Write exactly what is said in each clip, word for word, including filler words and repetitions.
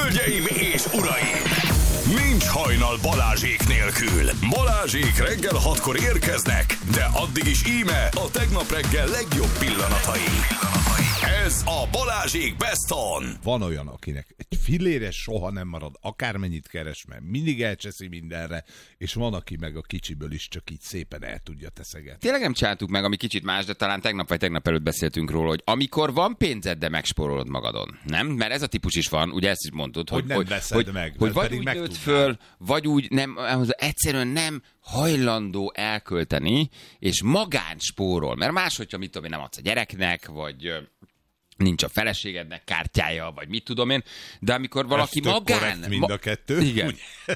Hölgyeim és uraim! Nincs hajnal Balázsék nélkül. Balázsék reggel hatkor érkeznek, de addig is íme a tegnap reggel legjobb pillanatai. Ez a Balázsék Best On. Van olyan, akinek egy fillére soha nem marad, akármennyit keres, mert mindig elcseszi mindenre, és van, aki meg a kicsiből is csak így szépen el tudja teszegetni. Tényleg nem csináltuk meg, ami kicsit más, de talán tegnap vagy tegnap előtt beszéltünk róla, hogy amikor van pénzed, de megspórolod magadon. Nem? Mert ez a típus is van, ugye ezt is mondtad, hogy, hogy nem hogy, veszed hogy, meg, hogy vagy úgy meg nőtt tudnál. föl, vagy úgy nem, egyszerűen nem hajlandó elkölteni, és magán spórol. Mert máshogyha, mit tudom én, nem adsz a gyereknek, vagy nincs a feleségednek kártyája, vagy mit tudom én, de amikor valaki Ez magán... mind a kettő. Igen.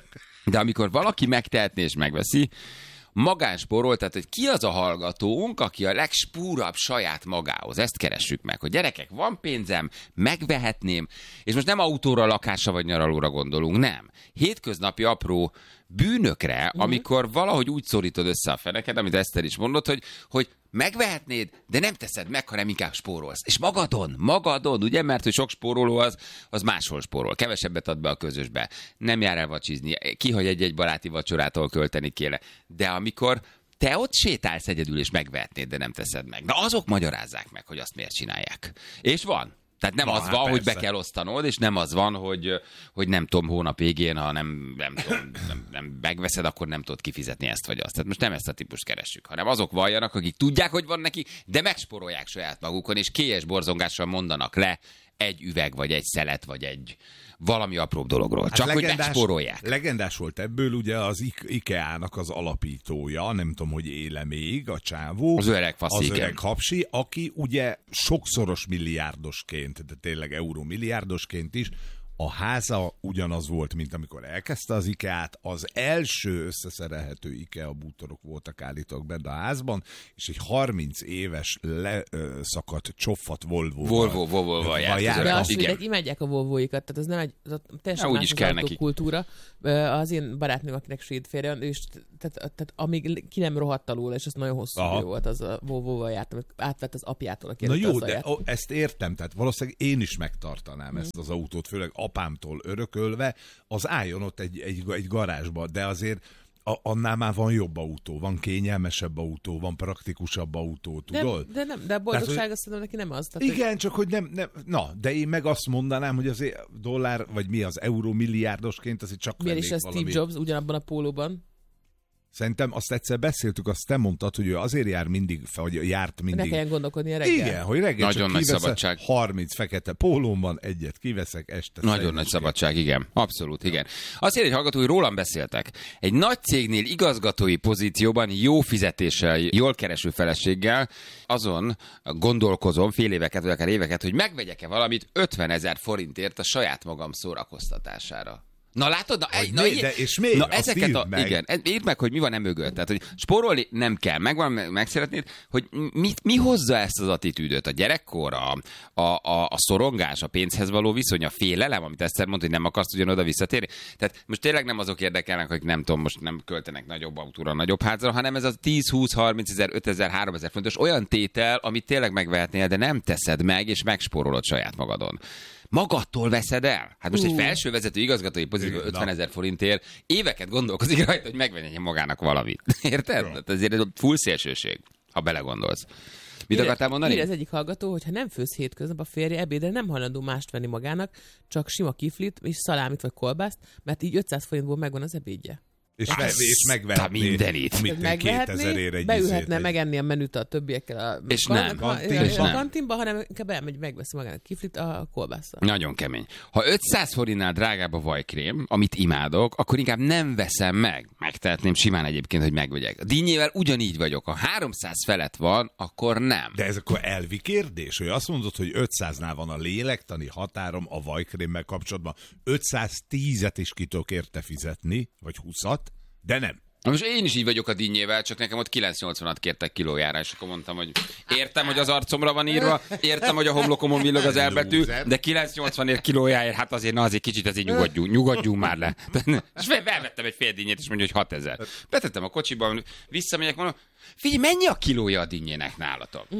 De amikor valaki megtehetné és megveszi, magánspórol, tehát hogy ki az a hallgatónk, aki a legspúrabb saját magához. Ezt keressük meg, hogy gyerekek, van pénzem, megvehetném, és most nem autóra, lakásra vagy nyaralóra gondolunk, nem. Hétköznapi apró bűnökre, mm. amikor valahogy úgy szorítod össze a feneked, amit Eszter is mondott, hogy, hogy megvehetnéd, de nem teszed meg, hanem inkább spórolsz. És magadon, magadon, ugye, mert hogy sok spóroló az, az máshol spórol. Kevesebbet ad be a közösbe. Nem jár el vacsizni. Kihagy egy-egy baráti vacsorát, ahol költeni kéne. De amikor te ott sétálsz egyedül, és megvehetnéd, de nem teszed meg. Na azok magyarázzák meg, hogy azt miért csinálják. És van. Tehát nem Na, az hát van, persze. hogy be kell osztanod, és nem az van, hogy, hogy nem tudom, hónap végén, ha nem, nem, tudom, nem, nem megveszed, akkor nem tudod kifizetni ezt vagy azt. Tehát most nem ezt a típust keressük, hanem azok valljanak, akik tudják, hogy van neki, de megspórolják saját magukon, és kélyes borzongással mondanak le egy üveg, vagy egy szelet, vagy egy valami apróbb dologról. Hát Csak legendás, hogy megspórolják. Legendás volt ebből ugye az IKEA-nak az alapítója, nem tudom, hogy éle még, a csávó. Az öreg faszi, Az igen. öreg hapsi, aki ugye sokszoros milliárdosként, de tényleg eurómilliárdosként is, a háza ugyanaz volt, mint amikor elkezdte az IKEA-t. Az első összeszerelhető IKEA bútorok voltak állítólag benne a házban, és egy harminc éves leszakadt csofat Volvo-val. Volvo, Volvo-val járt. járt. De Az azt igen. mondják, imádják a Volvo-ikat, tehát az nem egy, az teljesen Ja, más úgyis az kell neki. autókultúra. Az én barátnőm, akinek svéd férje van, ő is, tehát, tehát amíg ki nem rohadt alul, és az nagyon hosszú Aha. idő volt, az a Volvo-val járt, amit átvett az apjától, aki Na jó, azzal de járt. ó, ezt értem, tehát valószínűleg én is megtartanám mm. ezt az autót, főleg apámtól örökölve, az álljon ott egy, egy, egy garázsba, de azért a, annál már van jobb autó, van kényelmesebb autó, van praktikusabb autó, tudod? De, de nem, de a boldogság Tehát, azt szerintem neki nem az. Tehát, igen, hogy... csak hogy nem, nem, na, de én meg azt mondanám, hogy az dollár, vagy mi az euró milliárdosként, azért csak miért is vennék ez valami... Steve Jobs ugyanabban a pólóban? Szerintem azt egyszer beszéltük, azt te mondtad, hogy ő azért jár mindig, vagy járt mindig. Ne kelljen gondolkodni a reggel. Igen, hogy reggel Nagyon csak nagy kiveszek, szabadság. harminc fekete pólóm van, egyet kiveszek, este Nagyon szerint nagy is szabadság, igen. Abszolút, igen. Azt írja egy hallgató, hogy rólam beszéltek. Egy nagy cégnél igazgatói pozícióban jó fizetéssel, jól kereső feleséggel azon gondolkozom fél éveket, vagy akár éveket, hogy megvegyek-e valamit ötvenezer forintért a saját magam szórakoztatására. Na látod? Na, Hogy na, mi- ilyen- de és még? Na Azt ezeket írd a, meg. igen, ez- írd meg, hogy mi van e mögött. Tehát, hogy spórolni nem kell. Megvan, meg, meg szeretnéd, hogy mi, mi hozza ezt az attitűdöt? A gyerekkor, a, a, a, a szorongás, a pénzhez való viszony, a félelem, amit Eszter mondta, hogy nem akarsz ugyanoda visszatérni. Tehát most tényleg nem azok érdekelnek, akik nem tudom, most nem költenek nagyobb autóra, nagyobb házra, hanem ez a tíz, húsz, harminc ezer, ötezer, háromezer fontos olyan tétel, amit tényleg megvehetnél, de nem teszed meg, és megspórolod saját magadon. Magadtól veszed el? Hát most uh. egy felsővezető igazgatói pozíció ötvenezer forintért éveket gondolkozik rajta, hogy megvenjen magának valamit. Érted? Tehát ezért ez full szélsőség, ha belegondolsz. Mit akartál mondani? Ír az egyik hallgató, hogy ha nem főz hétköznap, a férje ebédre nem hajlandó mást venni magának, csak sima kiflit és szalámit vagy kolbászt, mert így ötszáz forintból megvan az ebédje. És, ve- és megvehetné mindenit. mit ten, kétezerért egy beülhetne izét, egy- megenni a menüt a többiekkel a, És kan- nem. a, Kantin, a, és a nem. kantinba, hanem inkább elmegy, megveszi magának kiflit a kolbásszal. Nagyon kemény. Ha ötszáz forintnál drágább a vajkrém, amit imádok, akkor inkább nem veszem meg. Megtehetném simán egyébként, hogy megvegyek. A dinnyével ugyanígy vagyok. Ha háromszáz felett van, akkor nem. De ez akkor elvi kérdés, hogy azt mondod, hogy ötszáznál van a lélektani határom a vajkrémmel kapcsolatban. ötszáztízet is ki tudok érte fizetni, vagy húszat, de nem. Most én is így vagyok a dinnyével, csak nekem ott kilencszáznyolcvanat kértek kilójára, és akkor mondtam, hogy értem, hogy az arcomra van írva, értem, hogy a homlokomon villog az elbetű, de kilencszáznyolcvanért kilójáért, hát azért, na azért kicsit azért nyugodjunk, nyugodjunk már le. És felvettem egy fél dinnyét, és mondja, hogy hatezer. Betettem a kocsiba, visszamegyek, mondom, figyelj, mennyi a kilója a dinnyének nálatok?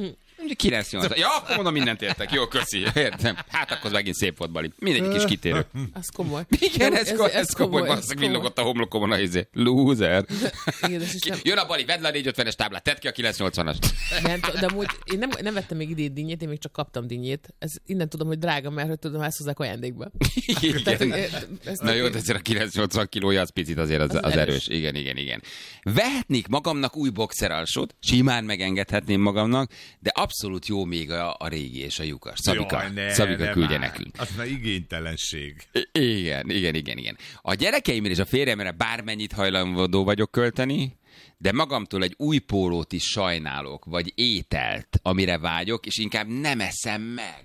kilenc nyolc. Ja, akkor mondom, mindent értek. Jó, köszi. Értem. Hát akkor megint szép volt, Bali. Mindegyik is kitérő. Az komoly. Igen, ez, ez, ez, ez komoly. Valószínűleg villogott a homlokomon a izé. Loser. Jön a Bali, vedd le a négyszázötvenes táblát, tedd ki a kilencszáznyolcvanas. Nem, de amúgy én nem, nem vettem még idén dinnyét, én még csak kaptam dinnyét. Ez innen tudom, hogy drága, mert hogy tudom, ezt hozzák ajándékba. Igen. Tehát, ezt Na jó, de azért a kilencszáznyolcvan kilója az picit azért az, az, az erős. erős. Igen, igen, igen. Vehetnék magamnak új boxeralsót, simán megengedhetném magamnak, de abszolút jó még a, a régi és a lyukas. Szabika, Jaj, ne, Szabika ne küldje már. nekünk. Az már igénytelenség. Igen, igen, igen, igen. A gyerekeimre és a férjemre bármennyit hajlandó vagyok költeni, de magamtól egy új pólót is sajnálok, vagy ételt, amire vágyok, és inkább nem eszem meg.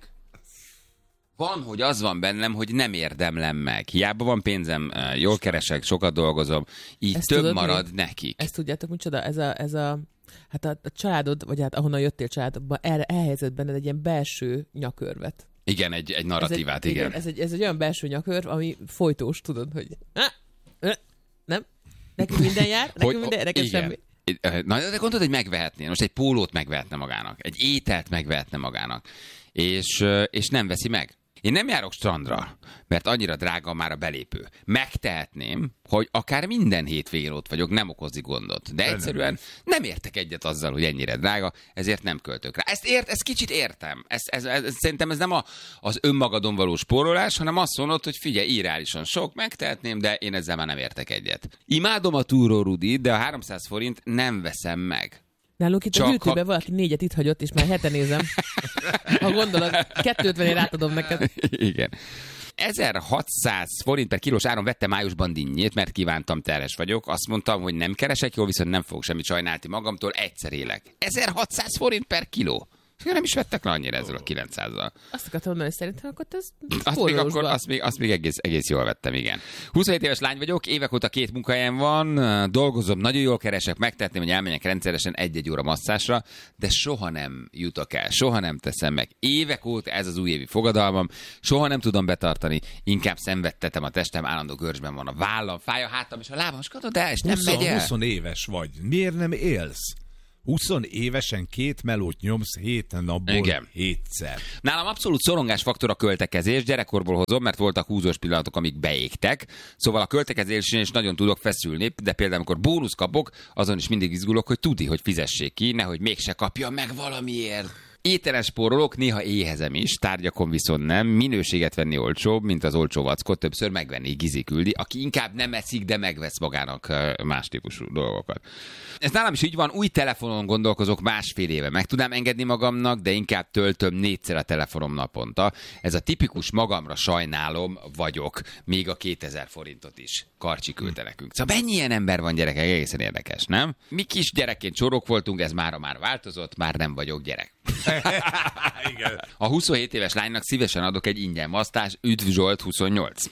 Van, hogy az van bennem, hogy nem érdemlem meg. Hiába van pénzem, jól keresek, sokat dolgozom, így Ezt több tudod, marad mi? nekik. Ezt tudjátok, micsoda? Ez a, ez a hát a, a családod, vagy hát ahonnan jöttél családodban, el, elhelyezett benned egy ilyen belső nyakörvet. Igen, egy, egy narratívát, ez egy, igen. igen. Ez egy, ez egy olyan belső nyakörv, ami folytós, tudod, hogy nem, nekünk minden jár, nekünk minden, nekem semmi. Na, de gondolod, hogy megvehetné. Most egy pólót megvehetne magának, egy ételt megvehetne magának, és, és nem veszi meg. Én nem járok strandra, mert annyira drága már a belépő. Megtehetném, hogy akár minden hétvégén ott vagyok, nem okozi gondot. De egyszerűen nem értek egyet azzal, hogy ennyire drága, ezért nem költök rá. Ezt, ért, ezt kicsit értem. Ez, ez, ez, ez, szerintem ez nem a, az önmagadon való spórolás, hanem azt mondod, hogy figyelj, irreálisan sok, megtehetném, de én ezzel már nem értek egyet. Imádom a túró Rudi, de a háromszáz forint nem veszem meg. Nálunk itt Csak a gyűjtőben ha... valaki négyet itt hagyott, és már hete nézem. Ha gondolod, kettőötvenért átadom neked. Igen. ezerhatszáz forint per kilós áron vettem májusban dinnyét, mert kívántam, terhes vagyok. Azt mondtam, hogy nem keresek jól, viszont nem fogok semmit sajnálni magamtól, egyszer élek. ezerhatszáz forint per kiló. Nem is vettek le annyira ezzel a kilencszázzal. Azt akartam mondani, hogy szerintem akkor ez azt még, akkor, azt még, azt még egész, egész jól vettem, igen. huszonhét éves lány vagyok, évek óta két munkahelyen van, dolgozom, nagyon jól keresek, megtehetném, hogy elmenjek rendszeresen egy-egy óra masszásra, de soha nem jutok el, soha nem teszem meg. Évek óta ez az újévi fogadalmam, soha nem tudom betartani, inkább szenvedtetem a testem, állandó görcsben van a vállam, fáj a hátam és a lábam, és katod el, és nem megy el. húsz éves vagy, miért nem élsz? húsz évesen két melót nyomsz hét napból Igen. hétszer. Nálam abszolút szorongás faktor a költekezés, gyerekkorból hozom, mert voltak húzós pillanatok, amik beégtek. Szóval a költekezésen is nagyon tudok feszülni, de például amikor bónusz kapok, azon is mindig izgulok, hogy tudni, hogy fizessék ki, nehogy mégse kapja meg valamiért. Ételen spórolok, néha éhezem is, tárgyakon viszont nem. Minőséget venni olcsóbb, mint az olcsó vackot, többször megvenni, Gizi küldi, aki inkább nem eszik, de megvesz magának más típusú dolgokat. Ez nálam is így van, új telefonon gondolkozok másfél éve. Meg tudnám engedni magamnak, de inkább töltöm négyszer a telefonom naponta. Ez a tipikus magamra sajnálom vagyok, még a kétezer forintot is. Karcsi küldte nekünk. Szóval mennyi ilyen ember van, gyerekek, egészen érdekes, nem? Mi kis gyerekként csorok voltunk, ez mára már változott, már nem vagyok gyerek. Igen. A huszonhét éves lánynak szívesen adok egy ingyen masztás, üdv Zsolt huszonnyolc.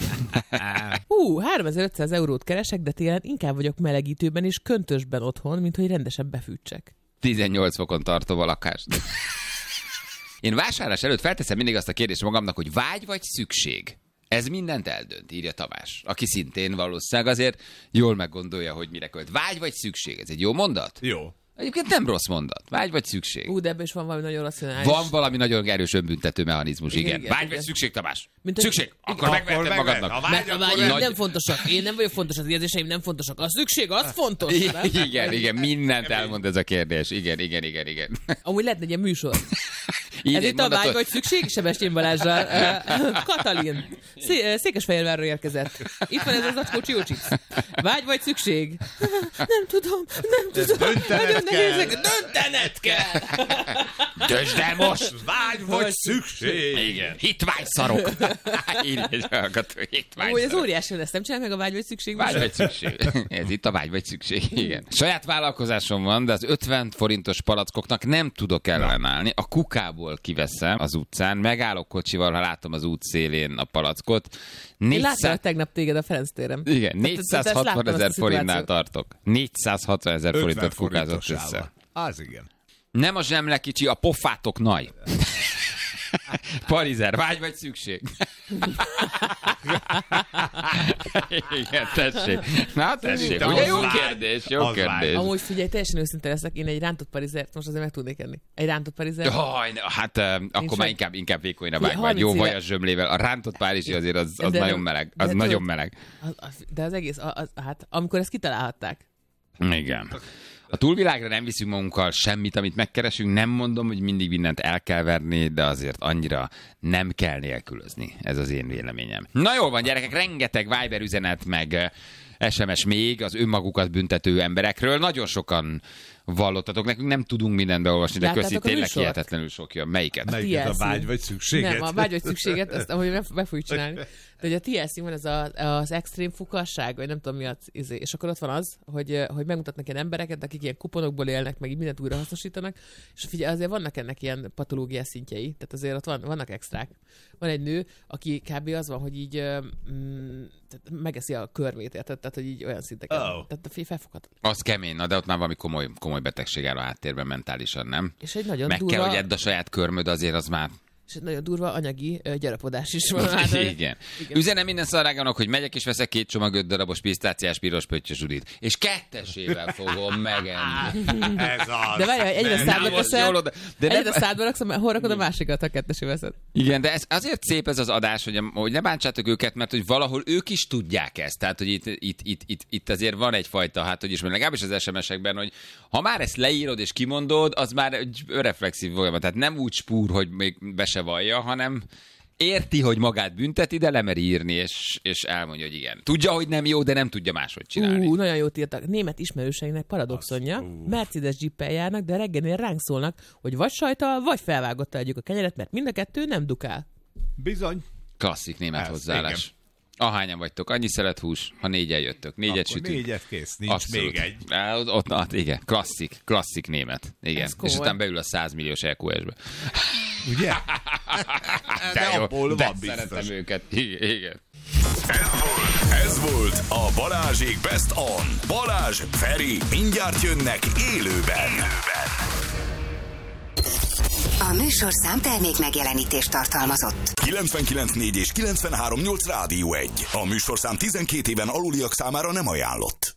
Hú, háromezer-ötszáz eurót keresek, de télen inkább vagyok melegítőben és köntösben otthon, mint hogy rendesen befűtsek. tizennyolc fokon tartom a lakást. Én vásárlás előtt felteszem mindig azt a kérdést magamnak, hogy vágy vagy szükség? Ez mindent eldönt, írja Tamás, aki szintén valószínűleg azért jól meggondolja, hogy mire költ. Vágy vagy szükség? Ez egy jó mondat? Jó. Egyébként nem rossz mondat. Vágy vagy szükség? Ú, de ebben is van valami nagyon racionális. Van valami nagyon erős önbüntető mechanizmus, igen. Igen, igen. igen, Vágy igen. vagy szükség, Tamás? Mint szükség? hogy- Akkor megveheted megved. magadnak. A vágy, Mert a akkor vágyaim nagy- nem fontosak. Én nem vagyok fontos, az érzéseim nem fontosak. A szükség, az fontos. Nem? Igen, igen, mindent elmond ez a kérdés. Igen, igen, igen, igen. Amúgy lehetne egy ilyen műsor. Így Ez egy itt a mondatot- vágy vagy szükség, Sebestyén Balázsral. Uh, Katalin. Szé- Székesfehérvárról érkezett. Itt van ez az acskó Csiócsics. Vágy vagy szükség? Nem tudom, nem tudom. Döntened Nagyon kell. nehézek. Döntened kell. Döntsd el most! Vágy vagy szükség. Igen. Hitvány szarok. Így egy hallgató, hitvány Amúgy ez szarok. óriási lesz. Nem csinál meg a vágy vagy szükség? Vágy műsor? vagy szükség. Ez itt a vágy vagy szükség, igen. Saját vállalkozásom van, de az ötven forintos palackoknak nem tudok ellenállni. A kukából kiveszem az utcán, megállok kocsival, ha látom az út szélén a palackot. Én láttam négyszáz... tegnap téged a Ferenc téren. Igen, Tehát- tehát ezt négyszázhatvan láttam, ezer azt a forintnál szituációt. tartok. négyszázhatvan ezer forintot ötven kukázott forintos össze. áll. Az igen. Nem a zsemle kicsi, a pofátok nagy. Parizer, vágy vagy szükség? Igen, tessék. Na, tessék. De Ugye az jó vágy. kérdés, jó Az kérdés. vágy. Amúgy figyelj, teljesen őszinte leszek, én egy rántott parizert most azért meg tudnék enni. Egy rántott parizert. Jaj, ne, hát uh, akkor már sem. inkább, inkább vékonyra Ugye, vágy, vagy jó harminc éve- vajas zsömlével. A rántott párizsi azért az, az De- nagyon meleg. Az de nagyon tudod- meleg. Az, az, de az egész, az, az, hát amikor ezt kitalálhatták. Igen. A túlvilágra nem viszünk magunkkal semmit, amit megkeresünk. Nem mondom, hogy mindig mindent el kell verni, de azért annyira nem kell nélkülözni. Ez az én véleményem. Na jól van, gyerekek, rengeteg Viber üzenet, meg eh, es em es még az önmagukat büntető emberekről. Nagyon sokan vallottatok. Nekünk nem tudunk mindent beolvasni, de Láttátok köszi, a tényleg műsort? hihetetlenül sok jön. Melyiket? Melyiket, a té el cé. vágy vagy szükséget? Nem, a vágy vagy szükséget, ezt ahogy be, be fogjuk csinálni. De ugye a té el cé van ez a, az extrém fukasság, vagy nem tudom mi az, izé. És akkor ott van az, hogy, hogy megmutatnak ilyen embereket, akik ilyen kuponokból élnek, meg így mindent újra hasznosítanak, és figyelj, azért vannak ennek ilyen patológiás szintjei, tehát azért ott van, vannak extrák. Van egy nő, aki kb. Az van, hogy így mm, tehát megeszi a körmét, érted? Tehát, hogy így olyan szinteken. Oh. Tehát a felfoghat. Az kemény, na de ott már valami komoly, komoly betegség áll a háttérben mentálisan, nem? És egy nagyon Meg durva, kell, hogy edd a saját körmöd, azért az már... és egy nagyon durva anyagi ö, gyarapodás is van. Hát, ö, Igen. Igen. Üzenem minden szarágának, hogy megyek és veszek két csomag öt darabos pisztáciás piros pöttyösudit. És kettesével fogom megenni. Ez az. De várjál, egyre Nem, szádba most teszel, jól oda- de egyre nem- szádba raksz, hol rakod a másikat, ha kettesé veszed. Igen, de ez azért szép ez az adás, hogy, hogy ne bántsátok őket, mert hogy valahol ők is tudják ezt. Tehát, hogy itt, itt, itt, itt, itt azért van egyfajta, hát hogy is mondjam, legalábbis az es em es-ekben, hogy ha már ezt leírod és kimondod, az már egy reflexív folyamat. Tehát nem úgy spúr, hogy még be se vallja, hanem érti, hogy magát bünteti, de lemeri írni, és, és elmondja, hogy igen. Tudja, hogy nem jó, de nem tudja máshogy csinálni. Ú, nagyon jót írtak. Német ismerőseinknek paradoxonja. Mercedes Jeep-el járnak, de reggelnél ránk szólnak, hogy vagy sajtal, vagy felvágottal együk a kenyeret, mert mind a kettő nem dukál. Bizony. Klasszik német Ez, hozzáállás. Ahányan vagytok, annyi szelethús, ha négyen jöttök, négyet Akkor sütünk. négyet kész, nincs Abszolút. még egy. Á, Ott, ott, ott, igen, klasszik, klasszik német. Igen. Ez És komoly. aztán beül a száz milliós é kú es-be. Ugye? De jó, abból de van biztos. szeretem őket. Igen. igen. Ez volt a Balázsék Best On. Balázs, Feri, mindjárt jönnek élőben. A műsorszám termék megjelenítést tartalmazott. kilencvenkilenc négy és kilencvenhárom nyolc Rádió egy. A műsorszám tizenkét éven aluliak számára nem ajánlott.